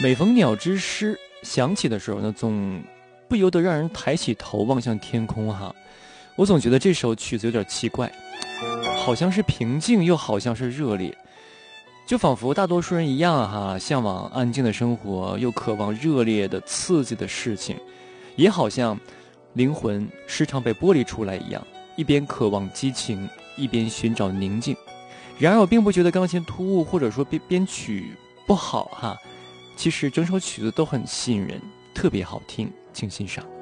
每逢鸟之诗响起的时候呢，总不由得让人抬起头望向天空哈。我总觉得这首曲子有点奇怪，好像是平静，又好像是热烈，就仿佛大多数人一样哈，向往安静的生活，又渴望热烈的刺激的事情，也好像灵魂时常被剥离出来一样，一边渴望激情，一边寻找宁静。然而我并不觉得钢琴突兀，或者说编曲不好哈，其实整首曲子都很吸引人，特别好听，请欣赏。